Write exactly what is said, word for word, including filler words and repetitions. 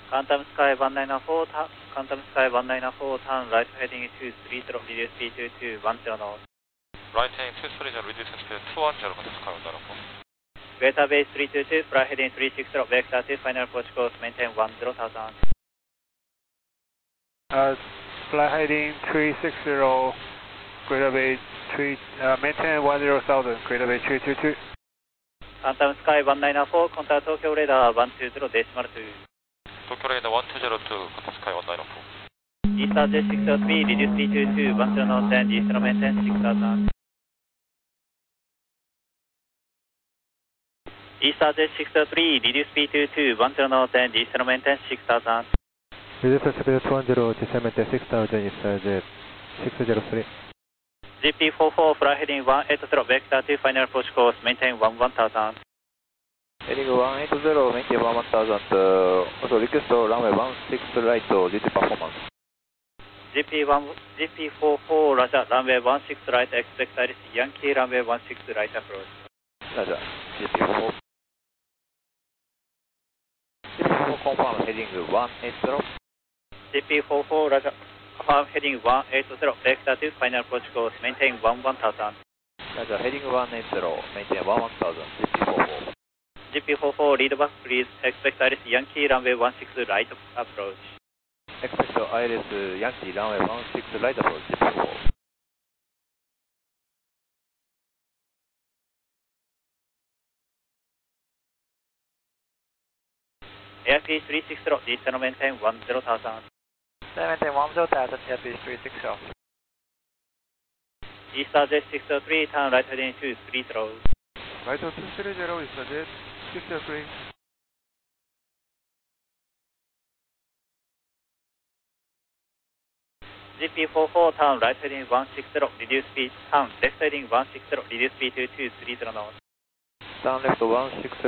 Quantum Sky one nine four, Quantum Sky one nine four, turn right heading two three zero, reduce speed to two one zero knots. Right heading two three zero, reduce speed two one zero, Quantum Sky one nine four. Beta base three two two, fly heading three six zero, vector two, final approach course, maintain one zero thousand. Uh, fly heading three six zero, Greater Bay three, uh, maintain one zero thousand, Greater Bay three two two. Quantum Sky one nine four, contact Tokyo Radar one two zero, decimal two. Tokyo Radar one two zero two, Quantum Sky one nine four. Easter J six zero three, reduce speed to two one zero knots and Easter maintain six thousand. Easter J six zero three, reduce speed to two one zero knots and Easter maintain six thousand. Reduce speed two one zero, descend maintain six thousand, Easter J six zero three. G P four four, fly heading one eight zero, vector two, final approach course, maintain one one thousand. Heading one eight zero, maintain one one thousand, uh, also request runway one six right, G T performance. G P one, G P four four, Roger, runway one six right, expect Iris Yankee, runway one six right approach. Roger, G P four four. G P four four confirm, heading one eight zero. G P four four, Roger, confirm heading one eight zero, vector two, final approach course, maintain one one thousand. Roger, heading one eight zero, maintain one one thousand, G P four four. G P four four, lead back please, expect Iris Yankee, runway one six right approach. Expect Iris Yankee, runway one six right approach, G P four four. Airspeed three six zero, descend maintain one zero thousand. Maintain one zero thousand, airspeed three six zero. Easter J six zero three, turn right heading two three zero. Right two three zero, Easter J six zero three. G P four four, turn right heading one six zero, reduce speed, turn left heading one six zero, reduce speed to two three zero knots. Turn left one six zero.